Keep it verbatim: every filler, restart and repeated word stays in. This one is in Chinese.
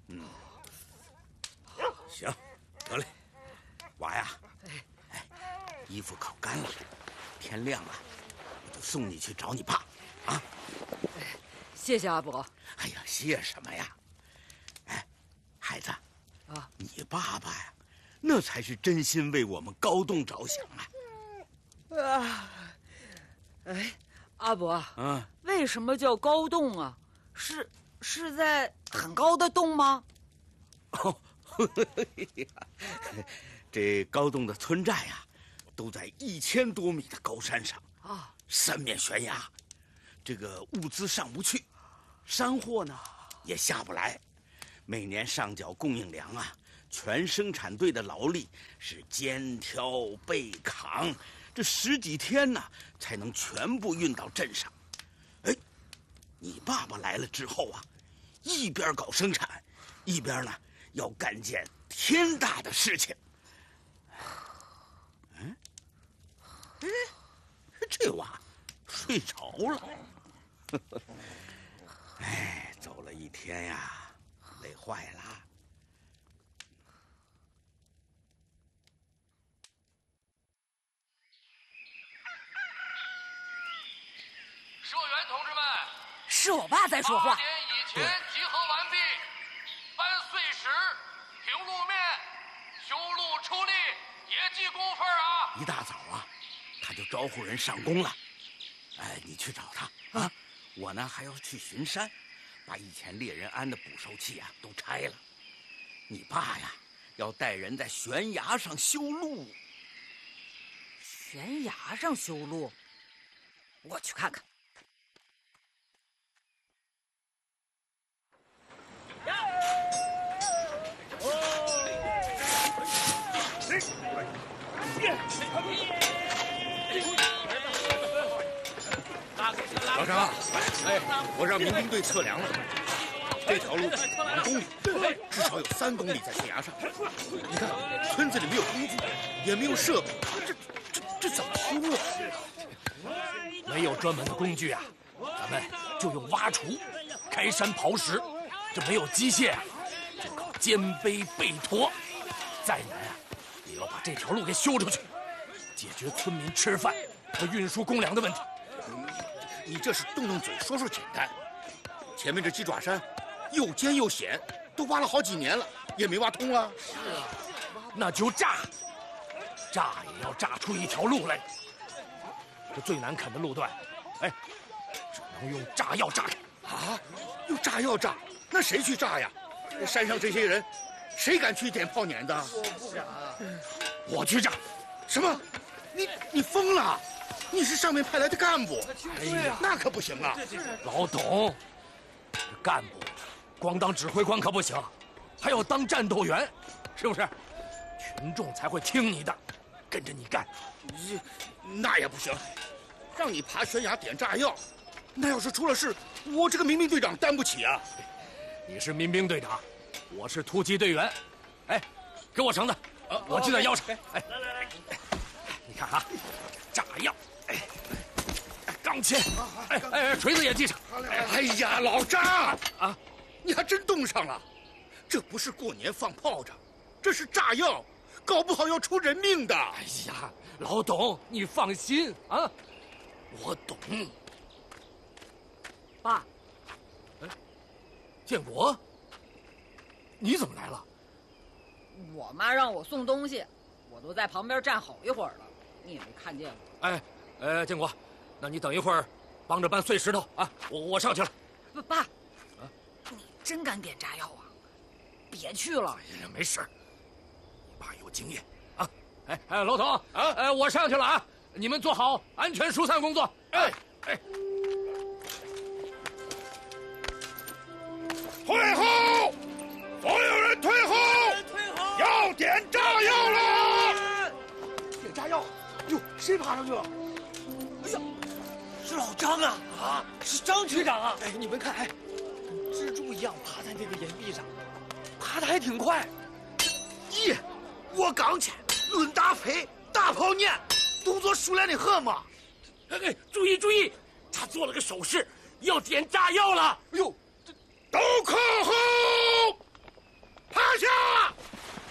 嗯，行，得嘞，娃呀，哎，衣服烤干了，天亮了，我就送你去找你爸，啊。 谢谢阿伯。 哎呀，谢什么呀？哎，孩子，啊，你爸爸呀，那才是真心为我们高栋着想啊。 啊，哎，阿伯， 嗯， 为什么叫高洞啊？是是在很高的洞吗？ 哦，这高洞的村寨呀，都在一千多米的高山上啊，三面悬崖，这个物资上不去，山货呢也下不来，每年上缴供应粮啊，全生产队的劳力是肩挑背扛，这十几天呢才能全部运到镇上。哎，你爸爸来了之后啊，一边搞生产，一边呢要干件天大的事情。嗯，哎，这娃睡着了。哎，走了一天呀，累坏了。 社员同志们， 是我爸在说话。 八点以前集合完毕，搬碎石、平路面、修路出力，也记工分啊！ 一大早啊，他就招呼人上工了。哎，你去找他啊！我呢还要去巡山，把以前猎人安的捕兽器啊都拆了。你爸呀，要带人在悬崖上修路。 悬崖上修路，我去看看。 老张啊，哎，我让民兵队测量了，这条路两公里，至少有三公里在悬崖上。你看，村子里没有工具，也没有设备，这这这怎么修啊？ 没有专门的工具啊，咱们就用挖锄、开山刨石。这没有机械啊，就靠肩背背驮。再难啊，也要把这条路给修出去，解决村民吃饭和运输公粮的问题。 你这是动动嘴说说简单，前面这鸡爪山又尖又险，都挖了好几年了，也没挖通啊。 是啊，那就炸，炸也要炸出一条路来。这最难啃的路段，哎，只能用炸药炸开。 啊，用炸药炸？那谁去炸呀？山上这些人，谁敢去点炮碾的？ 我不敢，我去炸。 什么？你你疯了？你是上面派来的干部， 哎呀， 那可不行啊！ 老董，这干部光当指挥官可不行，还要当战斗员，是不是？群众才会听你的，跟着你干。 你那也不行，让你爬悬崖点炸药，那要是出了事，我这个民兵队长担不起啊！ 你是民兵队长，我是突击队员。哎，给我绳子，啊、我系在腰上。哎，来来来，你看啊，炸药。哎，钢钎，哎哎，锤子也系上。 哎呀，老张啊，你还真冻上了！这不是过年放炮仗，这是炸药，搞不好要出人命的。 哎呀，老董，你放心啊，我懂。 爸， 哎，建国，你怎么来了？ 我妈让我送东西，我都在旁边站好一会儿了，你也没看见我。 哎。呃，建国，那你等一会儿，帮着搬碎石头啊！我我上去了。 不，爸，啊，你真敢点炸药啊？别去了。 哎呀，没事，你爸有经验啊！哎哎，老董啊，哎，我上去了啊！你们做好安全疏散工作。哎哎， 退后！所有人退后！ 退后！ 要点炸药了！ 点炸药！哟，谁爬上去了？哎呀，是老张啊！啊，是张局长啊！哎，你们看，哎，蜘蛛一样爬在那个岩壁上，爬得还挺快。 咦，我刚去，论大配，大炮念，动作熟练的很嘛。 哎哎，注意注意，他做了个手势，要点炸药了。 哎呦，都靠后！